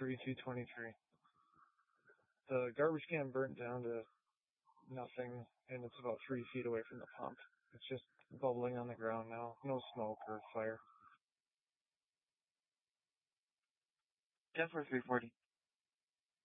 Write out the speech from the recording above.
3223. The garbage can burnt down to nothing, and it's about 3 feet away from the pump. It's just bubbling on the ground now. No smoke or fire. 10 for 340.